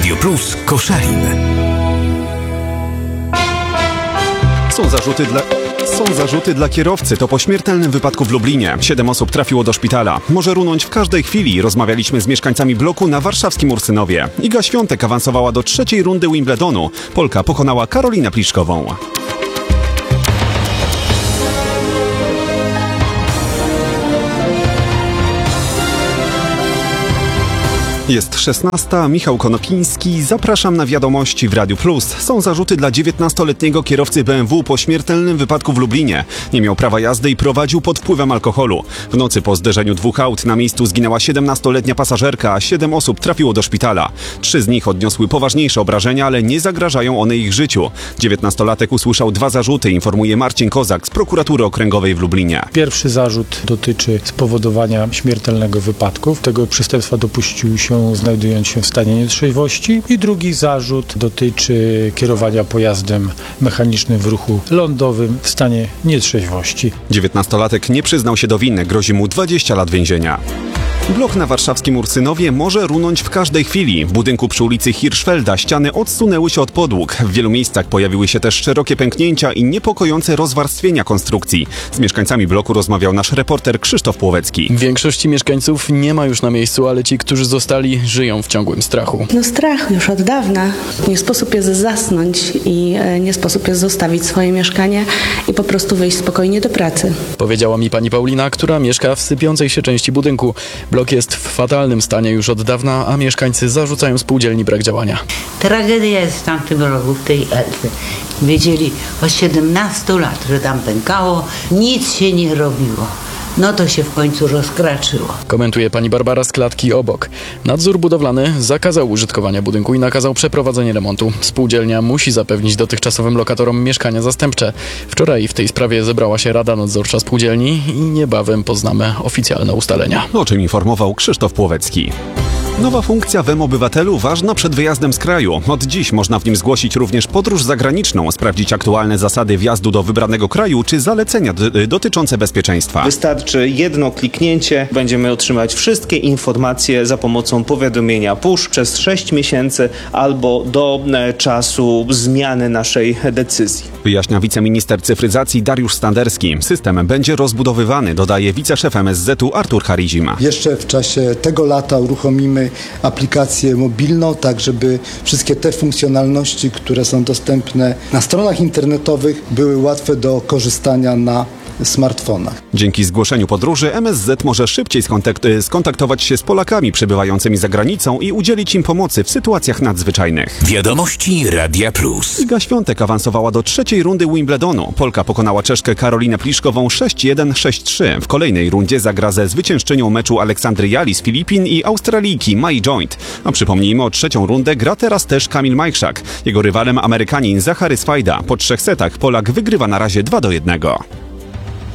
Radio Plus Koszalin. Są zarzuty dla kierowcy. To po śmiertelnym wypadku w Lublinie. 7 osób trafiło do szpitala. Może runąć w każdej chwili. Rozmawialiśmy z mieszkańcami bloku na warszawskim Ursynowie. Iga Świątek awansowała do 3. rundy Wimbledonu. Polka pokonała Karolinę Pliszkową. Jest 16. Michał Konopiński. Zapraszam na wiadomości w Radiu Plus. Są zarzuty dla 19-letniego kierowcy BMW po śmiertelnym wypadku w Lublinie. Nie miał prawa jazdy i prowadził pod wpływem alkoholu. W nocy po zderzeniu 2 aut na miejscu zginęła 17-letnia pasażerka, a 7 osób trafiło do szpitala. 3 z nich odniosły poważniejsze obrażenia, ale nie zagrażają one ich życiu. 19-latek usłyszał 2 zarzuty, informuje Marcin Kozak z Prokuratury Okręgowej w Lublinie. Pierwszy zarzut dotyczy spowodowania śmiertelnego wypadku. Tego przestępstwa dopuścił się znajdując się w stanie nietrzeźwości. I drugi zarzut dotyczy kierowania pojazdem mechanicznym w ruchu lądowym w stanie nietrzeźwości. 19-latek nie przyznał się do winy, grozi mu 20 lat więzienia. Blok na warszawskim Ursynowie może runąć w każdej chwili. W budynku przy ulicy Hirschfelda ściany odsunęły się od podłóg. W wielu miejscach pojawiły się też szerokie pęknięcia i niepokojące rozwarstwienia konstrukcji. Z mieszkańcami bloku rozmawiał nasz reporter Krzysztof Płowecki. Większości mieszkańców nie ma już na miejscu, ale ci, którzy zostali, żyją w ciągłym strachu. Strach już od dawna. Nie sposób jest zasnąć i nie sposób jest zostawić swoje mieszkanie i po prostu wyjść spokojnie do pracy. Powiedziała mi pani Paulina, która mieszka w sypiącej się części budynku. Blok jest w fatalnym stanie już od dawna, a mieszkańcy zarzucają spółdzielni brak działania. Tragedia jest w tamtym roku, w tej Elfie. Wiedzieli od 17 lat, że tam pękało, nic się nie robiło. No to się w końcu rozkraczyło. Komentuje pani Barbara z klatki obok. Nadzór budowlany zakazał użytkowania budynku i nakazał przeprowadzenie remontu. Spółdzielnia musi zapewnić dotychczasowym lokatorom mieszkania zastępcze. Wczoraj w tej sprawie zebrała się Rada Nadzorcza Spółdzielni i niebawem poznamy oficjalne ustalenia. O czym informował Krzysztof Płowecki. Nowa funkcja w mObywatelu ważna przed wyjazdem z kraju. Od dziś można w nim zgłosić również podróż zagraniczną, sprawdzić aktualne zasady wjazdu do wybranego kraju czy zalecenia dotyczące bezpieczeństwa. Wystarczy jedno kliknięcie, będziemy otrzymać wszystkie informacje za pomocą powiadomienia push przez 6 miesięcy albo do czasu zmiany naszej decyzji. Wyjaśnia wiceminister cyfryzacji Dariusz Standerski. System będzie rozbudowywany, dodaje wiceszef MSZ-u Artur Harizim. Jeszcze w czasie tego lata uruchomimy aplikację mobilną, tak żeby wszystkie te funkcjonalności, które są dostępne na stronach internetowych, były łatwe do korzystania na smartfonach. Dzięki zgłoszeniu podróży MSZ może szybciej skontaktować się z Polakami przebywającymi za granicą i udzielić im pomocy w sytuacjach nadzwyczajnych. Wiadomości Radia Plus. Iga Świątek awansowała do 3. rundy Wimbledonu. Polka pokonała Czeszkę Karolinę Pliszkową 6-1, 6-3. W kolejnej rundzie zagra ze zwyciężczynią meczu Aleksandry Jali z Filipin i Australijki Mai Joint. A przypomnijmy, o 3. rundę gra teraz też Kamil Majchrzak. Jego rywalem Amerykanin Zachary Swajda. Po 3 setach Polak wygrywa na razie 2-1.